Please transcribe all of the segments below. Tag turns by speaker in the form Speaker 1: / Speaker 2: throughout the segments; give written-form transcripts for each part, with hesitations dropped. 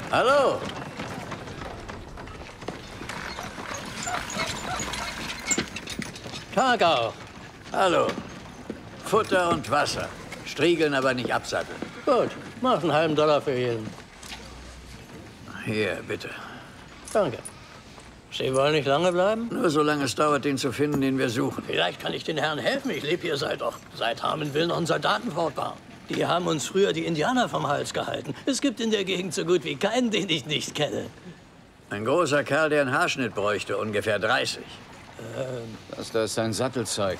Speaker 1: Hallo.
Speaker 2: Tag auch.
Speaker 1: Hallo. Futter und Wasser. Striegeln, aber nicht absatteln.
Speaker 2: Gut, mach einen halben Dollar für jeden.
Speaker 1: Hier, bitte.
Speaker 2: Danke. Sie wollen nicht lange bleiben?
Speaker 1: Nur solange es dauert, den zu finden, den wir suchen.
Speaker 2: Vielleicht kann ich den Herren helfen. Ich lebe hier seit Harmonville noch ein Soldatenfort. Die haben uns früher die Indianer vom Hals gehalten. Es gibt in der Gegend so gut wie keinen, den ich nicht kenne.
Speaker 1: Ein großer Kerl, der einen Haarschnitt bräuchte, ungefähr 30.
Speaker 3: Das ist sein Sattelzeug.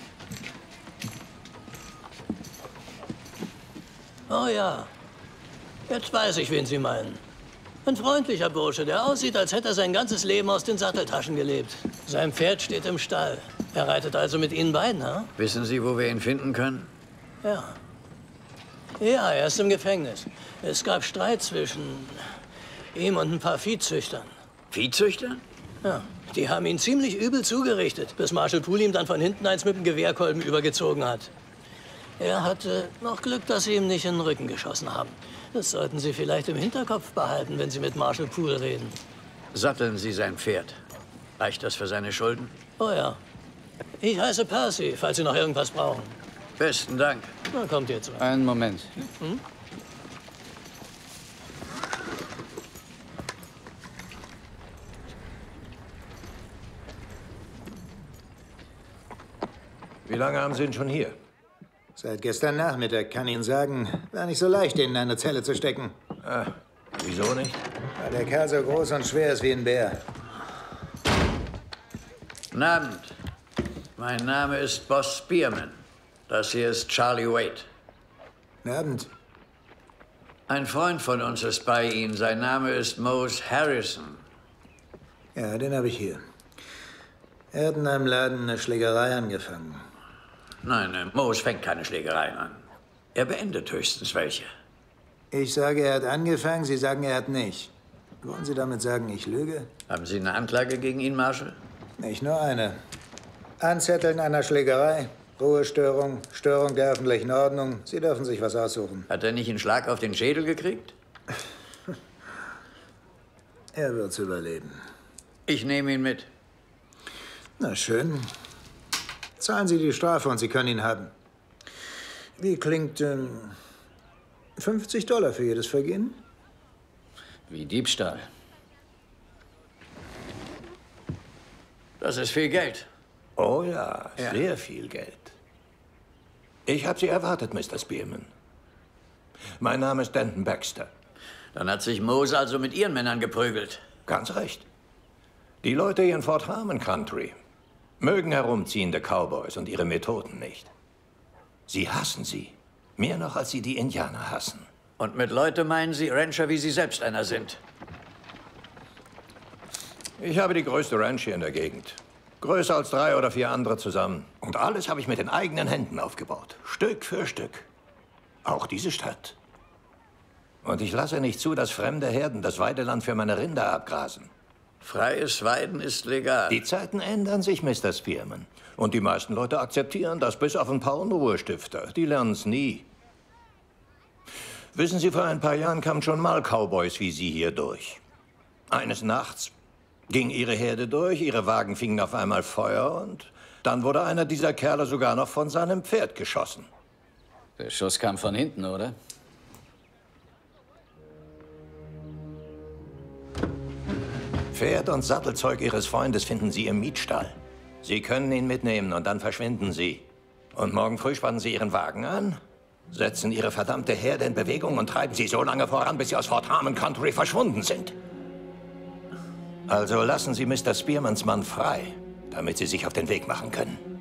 Speaker 2: Oh ja, jetzt weiß ich, wen Sie meinen. Ein freundlicher Bursche, der aussieht, als hätte er sein ganzes Leben aus den Satteltaschen gelebt. Sein Pferd steht im Stall. Er reitet also mit Ihnen beiden, ha?
Speaker 1: Wissen Sie, wo wir ihn finden können?
Speaker 2: Ja. Ja, er ist im Gefängnis. Es gab Streit zwischen ihm und ein paar Viehzüchtern.
Speaker 1: Viehzüchter?
Speaker 2: Ja, die haben ihn ziemlich übel zugerichtet, bis Marshal Poole ihm dann von hinten eins mit dem Gewehrkolben übergezogen hat. Er hatte noch Glück, dass sie ihm nicht in den Rücken geschossen haben. Das sollten Sie vielleicht im Hinterkopf behalten, wenn Sie mit Marshal Poole reden.
Speaker 1: Satteln Sie sein Pferd. Reicht das für seine Schulden?
Speaker 2: Oh ja. Ich heiße Percy, falls Sie noch irgendwas brauchen.
Speaker 1: Besten Dank.
Speaker 2: Na, kommt jetzt.
Speaker 3: Einen Moment.
Speaker 2: Hm?
Speaker 4: Wie lange haben Sie ihn schon hier?
Speaker 5: Seit gestern Nachmittag, kann Ihnen sagen, war nicht so leicht, ihn in eine Zelle zu stecken.
Speaker 4: Ah, wieso nicht?
Speaker 5: Weil der Kerl so groß und schwer ist wie ein Bär.
Speaker 1: Guten Abend. Mein Name ist Boss Spearman. Das hier ist Charlie Wade.
Speaker 5: Guten Abend.
Speaker 1: Ein Freund von uns ist bei Ihnen. Sein Name ist Mose Harrison.
Speaker 5: Ja, den habe ich hier. Er hat in einem Laden eine Schlägerei angefangen.
Speaker 1: Nein, Mose fängt keine Schlägereien an. Er beendet höchstens welche.
Speaker 5: Ich sage, er hat angefangen, Sie sagen, er hat nicht. Wollen Sie damit sagen, ich lüge?
Speaker 1: Haben Sie eine Anklage gegen ihn, Marshal?
Speaker 5: Nicht nur eine. Anzetteln einer Schlägerei, Ruhestörung, Störung der öffentlichen Ordnung. Sie dürfen sich was aussuchen.
Speaker 1: Hat er nicht einen Schlag auf den Schädel gekriegt?
Speaker 5: Er wird's überleben.
Speaker 1: Ich nehme ihn mit.
Speaker 5: Na schön. Zahlen Sie die Strafe und Sie können ihn haben. Wie klingt $50 für jedes Vergehen?
Speaker 3: Wie Diebstahl.
Speaker 1: Das ist viel Geld.
Speaker 4: Oh ja,
Speaker 1: Ja.
Speaker 4: sehr viel Geld. Ich habe Sie erwartet, Mr. Spearman. Mein Name ist Denton Baxter.
Speaker 1: Dann hat sich Mose also mit Ihren Männern geprügelt.
Speaker 4: Ganz recht. Die Leute hier in Fort Harmon Country mögen herumziehende Cowboys und ihre Methoden nicht. Sie hassen sie. Mehr noch, als sie die Indianer hassen.
Speaker 1: Und mit Leute meinen Sie Rancher, wie Sie selbst einer sind.
Speaker 4: Ich habe die größte Ranch hier in der Gegend. Größer als 3 oder 4 andere zusammen. Und alles habe ich mit den eigenen Händen aufgebaut. Stück für Stück. Auch diese Stadt. Und ich lasse nicht zu, dass fremde Herden das Weideland für meine Rinder abgrasen.
Speaker 1: Freies Weiden ist legal.
Speaker 4: Die Zeiten ändern sich, Mr. Spearman. Und die meisten Leute akzeptieren das, bis auf ein paar Unruhestifter. Die lernen es nie. Wissen Sie, vor ein paar Jahren kamen schon mal Cowboys wie Sie hier durch. Eines Nachts ging Ihre Herde durch, Ihre Wagen fingen auf einmal Feuer und dann wurde einer dieser Kerle sogar noch von seinem Pferd geschossen.
Speaker 3: Der Schuss kam von hinten, oder?
Speaker 4: Pferd und Sattelzeug Ihres Freundes finden Sie im Mietstall. Sie können ihn mitnehmen und dann verschwinden Sie. Und morgen früh spannen Sie Ihren Wagen an, setzen Ihre verdammte Herde in Bewegung und treiben sie so lange voran, bis Sie aus Fort Harmon Country verschwunden sind. Also lassen Sie Mr. Spearmans Mann frei, damit Sie sich auf den Weg machen können.